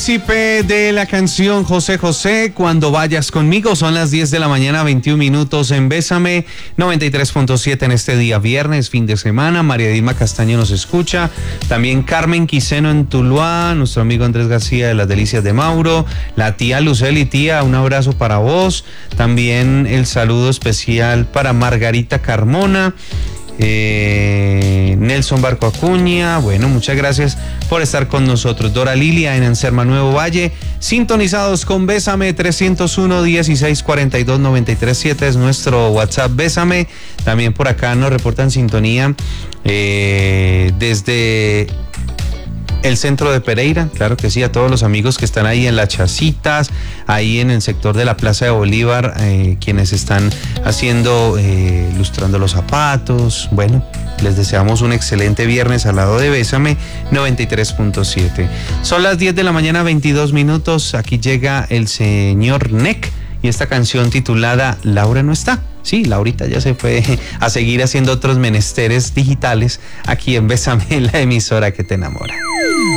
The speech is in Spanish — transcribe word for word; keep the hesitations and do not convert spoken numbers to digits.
Partícipe de la canción José José, Cuando vayas conmigo. Son las diez de la mañana, veintiún minutos en Bésame, noventa y tres punto siete en este día viernes, fin de semana. María Dilma Castaño nos escucha. También Carmen Quiseno en Tuluá, nuestro amigo Andrés García de las Delicias de Mauro, la tía Luceli, tía, un abrazo para vos. También el saludo especial para Margarita Carmona. Eh, Nelson Barco Acuña, bueno, muchas gracias por estar con nosotros. Dora Lilia en Anserma Nuevo Valle, sintonizados con Bésame. Trescientos uno, dieciséis, cuarenta y dos, noventa y tres siete es nuestro WhatsApp Bésame. También por acá nos reportan sintonía eh, desde el centro de Pereira, claro que sí, a todos los amigos que están ahí en las Chacitas, ahí en el sector de la Plaza de Bolívar, eh, quienes están haciendo, eh, lustrando los zapatos. Bueno, les deseamos un excelente viernes al lado de Bésame noventa y tres punto siete. Son las diez de la mañana, veintidós minutos. Aquí llega el señor Neck y esta canción titulada Laura no está. Sí, Laurita ya se fue a seguir haciendo otros menesteres digitales aquí en Bésame, la emisora que te enamora.